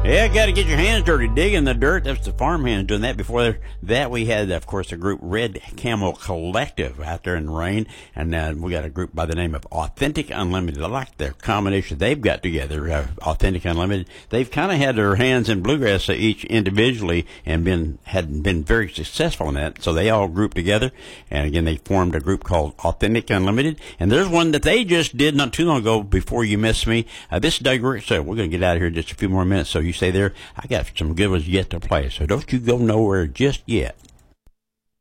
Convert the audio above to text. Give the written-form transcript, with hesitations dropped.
Yeah, got to get your hands dirty, digging the dirt. That's the farm hands doing that. Before that, we had, of course, the group Red Camel Collective out there in the rain. And we got a group by the name of Authentic Unlimited. I like the combination they've got together, Authentic Unlimited. They've kind of had their hands in bluegrass each individually and had been very successful in that. So they all grouped together. And again, they formed a group called Authentic Unlimited. And there's one that they just did not too long ago, Before You Miss Me. This is Doug Ricks. So we're going to get out of here in just a few more minutes. So you stay there. I got some good ones yet to play, so don't you go nowhere just yet.